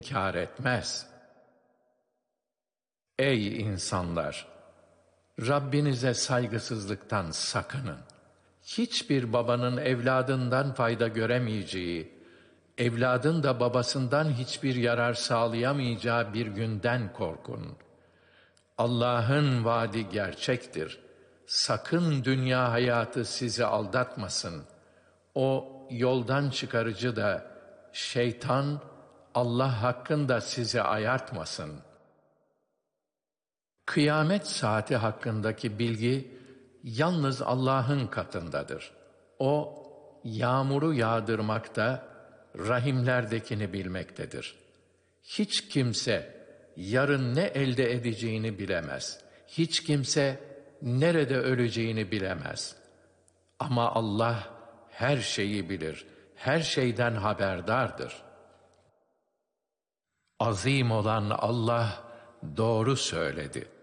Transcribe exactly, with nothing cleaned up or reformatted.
kâr etmez. Ey insanlar! Rabbinize saygısızlıktan sakının. Hiçbir babanın evladından fayda göremeyeceği, evladın da babasından hiçbir yarar sağlayamayacağı bir günden korkun. Allah'ın vaadi gerçektir. Sakın dünya hayatı sizi aldatmasın. O yoldan çıkarıcı da, şeytan, Allah hakkında sizi ayartmasın. Kıyamet saati hakkındaki bilgi yalnız Allah'ın katındadır. O, yağmuru yağdırmakta, rahimlerdekini bilmektedir. Hiç kimse yarın ne elde edeceğini bilemez. Hiç kimse nerede öleceğini bilemez. Ama Allah her şeyi bilir, her şeyden haberdardır. Azim olan Allah doğru söyledi.